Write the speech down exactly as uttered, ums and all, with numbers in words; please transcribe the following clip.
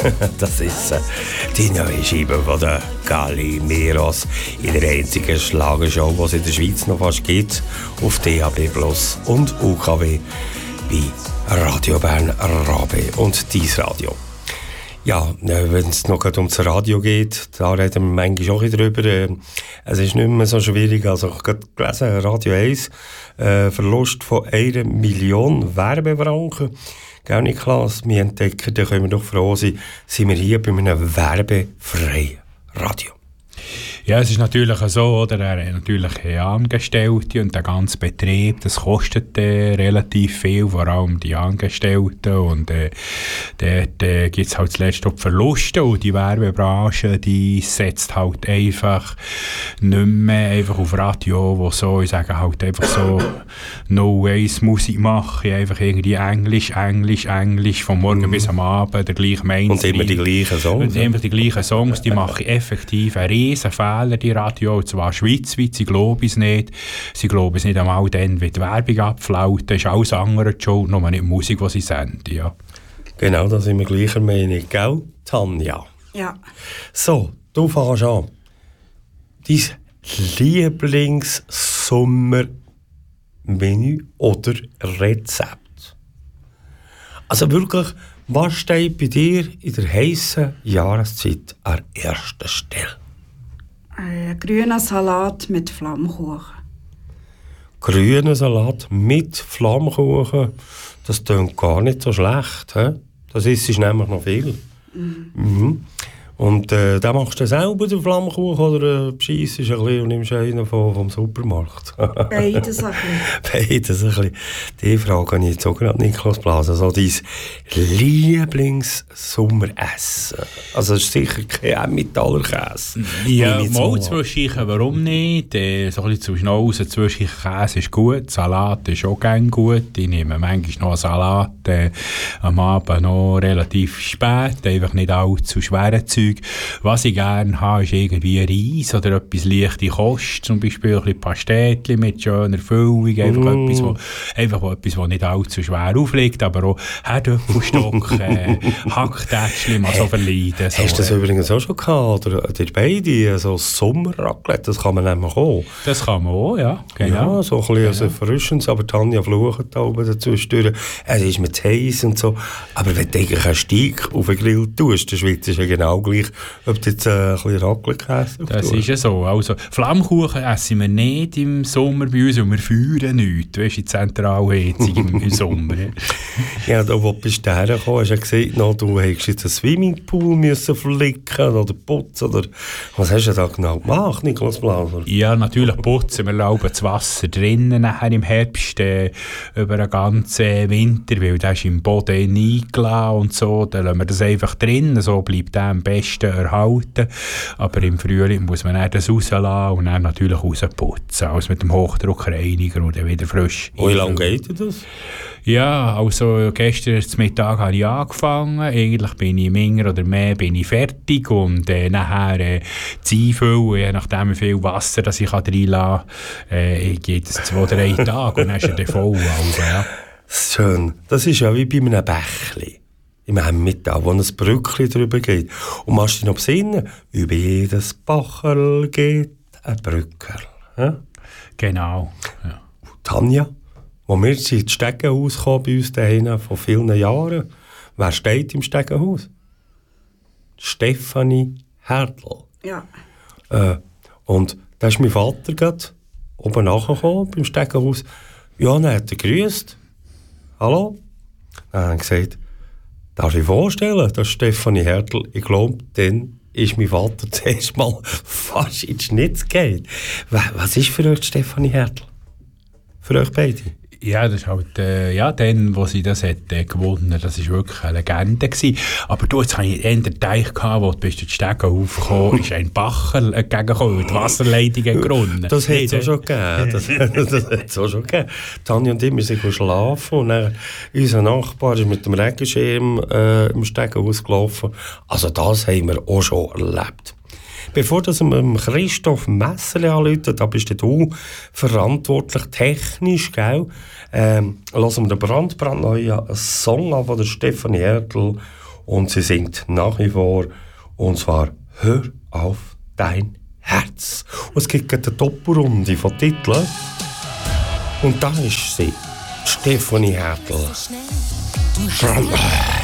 Das ist äh, die neue Scheibe von der Gallimeros in der einzigen Schlagershow, die es in der Schweiz noch fast gibt, auf D A B Plus und U K W bei Radio Bern, Rabe und Dies Radio. Ja, wenn es noch um das Radio geht, da reden wir manchmal auch drüber. Es ist nicht mehr so schwierig. Also ich habe gelesen, Radio eins, äh, Verlust von einer Million Werbefranken. Gell, Niklas, wir entdecken, da können wir doch froh sein, sind wir hier bei einem werbefreien Radio. Ja, es ist natürlich so, oder? Er hat natürlich Angestellte und der ganze Betrieb, das kostet äh, relativ viel, vor allem die Angestellten. Und äh, dort äh, gibt es halt zuletzt auch Verluste und die Werbebranche, die setzt halt einfach nicht mehr einfach auf Radio, wo so, ich sage halt einfach so No-Ways Musik machen, einfach irgendwie Englisch, Englisch, Englisch, von morgen mm. bis am Abend, der gleiche Mainstream. Und immer die gleichen Songs. Und immer die gleichen Songs, die machen effektiv einen riesen Fehler, die Radio, und zwar schweizweit, sie glauben es nicht. Sie glauben es nicht einmal dann, wenn die Werbung abflaut, das ist alles andere Schuld, nur nicht die Musik, die sie senden, ja. Genau, da sind wir gleicher Meinung, gell, Tanja? Ja. So, du fängst an. Dein Lieblings-Sommer-Menü oder Rezept? Also wirklich, was steht bei dir in der heissen Jahreszeit an erster Stelle? Ein grüner Salat mit Flammkuchen. Grüner Salat mit Flammkuchen, das klingt gar nicht so schlecht. He? Das ist nämlich noch viel. Mhm. Mhm. Und äh, dann machst du selber den Flammkuchen oder äh, bescheissest ein bisschen und nimmst einen vom, vom Supermarkt? Beides ein bisschen. Beides ein bisschen. Die Frage habe ich jetzt auch gerade, Niklas Blaser. Also dein Lieblings-Sommeressen. Also es ist sicher kein Emmentaler-Käse. Ja, mal Zwischenchen, warum nicht? Äh, so ein bisschen zwischen Aussen, Zwischenkäse ist gut, Salat ist auch gerne gut. Ich nehme manchmal noch einen Salat äh, am Abend noch relativ spät, einfach nicht allzu schwere Zeug. Was ich gerne habe, ist irgendwie Reis oder etwas leichte Kost, zum Beispiel ein bisschen Pastetli mit schöner Füllung, einfach mm. etwas, wo, einfach wo etwas, das nicht allzu schwer aufliegt, aber auch Herdöpfelstock, äh, Hacktätschli, mal so verleiden. So, Hast du das äh, übrigens auch schon gehabt, oder ihr beide, so Sommerraclette, das kann man nämlich auch. Das kann man auch, ja, genau. Ja, so ein bisschen genau. Erfrischend, aber Tanja flucht da oben dazwischen. Es ist mit heiß und so, aber wenn du eigentlich einen Steak auf den Grill tust, dann schwitzt es ja genau gleich, ob du jetzt äh, ein bisschen Raclette-Käse Das ist ja so. Also, Flammkuchen essen wir nicht im Sommer bei uns, und wir feuern nichts. Weißt du, in Zentralheizung im, im Sommer. Ja, da wo bist du hergekommen, hast du ja gesehen, no, du hättest jetzt einen Swimmingpool müssen flicken oder putzen. Oder was hast du da genau gemacht, Niklas Blaser? Ja, natürlich putzen. Wir laufen das Wasser drinnen nachher im Herbst äh, über den ganzen Winter, weil das ist im Boden eingeladen und so. Dann lassen wir das einfach drin, so bleibt der am besten erhalten. Aber im Frühling muss man dann das rauslassen und dann natürlich rausputzen. Also mit dem Hochdruckreiniger und dann wieder frisch. Wie lange geht das? Ja, also gestern zum Mittag habe ich angefangen. Eigentlich bin ich minder oder mehr bin ich fertig und äh, nachher äh, die Einfüllen, je nachdem wie viel Wasser das ich reinlassen kann, äh, geht es zwei, drei Tage und dann ist er voll. Also, ja. Schön. Das ist ja wie bei einem Bächli im Emmental, wo ein Brückchen drüber geht. Und machst du dich noch besinnen? Über jedes Bacherl geht ein Brückerl. Ja? Genau. Ja. Tanja, wo wir jetzt ins Stegenhaus kommen, bei uns daheim vor vielen Jahren, wer steht im Stegenhaus? Stefanie Herdl. Ja. Äh, und da ist mein Vater gerade oben nachgekommen beim Stegenhaus. Ja, dann hat er gegrüßt. Hallo? Dann hat er gesagt, darf ich vorstellen, das ist Stefanie Herdl. Ich glaube, dann ist mein Vater zuerst mal fast in den Schnitz gegangen. Was ist für euch Stefanie Herdl? Für euch beide? Ja, das ist halt, äh, ja, dann, wo sie das hat, äh, gewonnen, das war wirklich eine Legende gewesen. Aber du, jetzt habe ich eher den Teich gehabt, wo du bist den Stegen aufgekommen, ist ein Bacher entgegengekommen, mit Wasserleitungen gerunnen. Das hat es auch schon gegeben. Das, das hat es auch schon gegeben. Tanja und ich, wir sind schlafen und dann unser Nachbar ist mit dem Regenschirm äh, im Stegenhaus gelaufen. Also das haben wir auch schon erlebt. Bevor das wir Christoph Messerli anrufen, da bist du verantwortlich technisch, gell? Ähm, lassen wir den Brand, brandneuen Song an von der Stefanie Herdl und sie singt nach wie vor, und zwar «Hör auf dein Herz». Und es gibt eine Doppelrunde von Titeln. Und da ist sie, Stefanie Hertel.